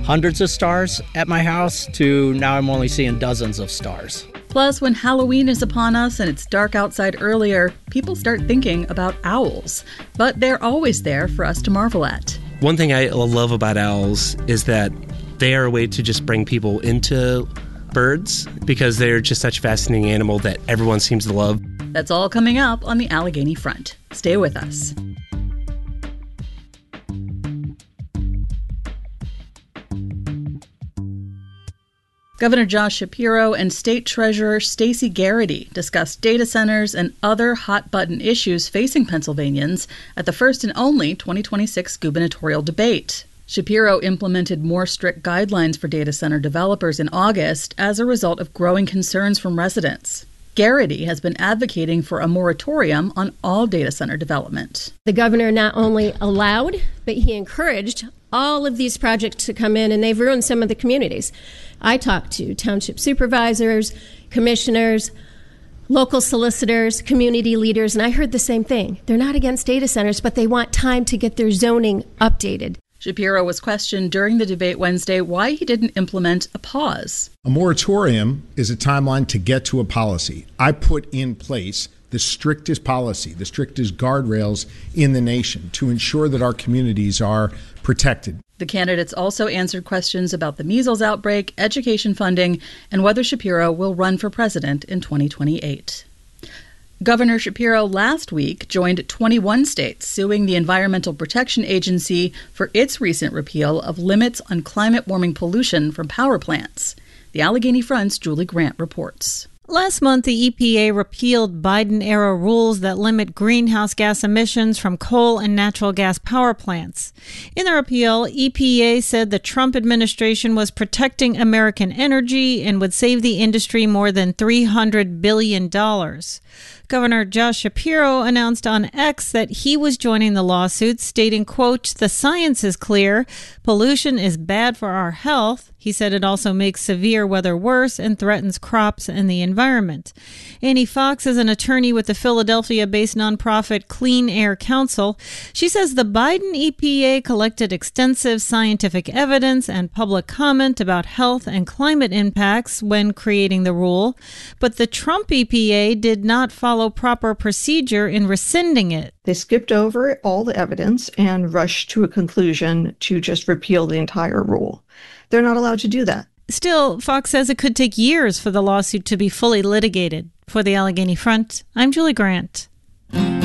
hundreds of stars at my house to now I'm only seeing dozens of stars. Plus, when Halloween is upon us and it's dark outside earlier, people start thinking about owls. But they're always there for us to marvel at. One thing I love about owls is that they are a way to just bring people into birds because they're just such a fascinating animal that everyone seems to love. That's all coming up on the Allegheny Front. Stay with us. Governor Josh Shapiro and State Treasurer Stacey Garrity discussed data centers and other hot-button issues facing Pennsylvanians at the first and only 2026 gubernatorial debate. Shapiro implemented more strict guidelines for data center developers in August as a result of growing concerns from residents. Garrity has been advocating for a moratorium on all data center development. The governor not only allowed, but he encouraged all of these projects to come in, and they've ruined some of the communities. I talked to township supervisors, commissioners, local solicitors, community leaders, and I heard the same thing. They're not against data centers, but they want time to get their zoning updated. Shapiro was questioned during the debate Wednesday why he didn't implement a pause. A moratorium is a timeline to get to a policy. I put in place the strictest policy, the strictest guardrails in the nation to ensure that our communities are protected. The candidates also answered questions about the measles outbreak, education funding, and whether Shapiro will run for president in 2028. Governor Shapiro last week joined 21 states suing the Environmental Protection Agency for its recent repeal of limits on climate warming pollution from power plants. The Allegheny Front's Julie Grant reports. Last month, the EPA repealed Biden-era rules that limit greenhouse gas emissions from coal and natural gas power plants. In the repeal, EPA said the Trump administration was protecting American energy and would save the industry more than $300 billion. Governor Josh Shapiro announced on X that he was joining the lawsuit, stating, quote, "The science is clear. Pollution is bad for our health." He said it also makes severe weather worse and threatens crops and the environment. Annie Fox is an attorney with the Philadelphia-based nonprofit Clean Air Council. She says the Biden EPA collected extensive scientific evidence and public comment about health and climate impacts when creating the rule, but the Trump EPA did not follow proper procedure in rescinding it. They skipped over all the evidence and rushed to a conclusion to just repeal the entire rule. They're not allowed to do that. Still, Fox says it could take years for the lawsuit to be fully litigated. For the Allegheny Front, I'm Julie Grant.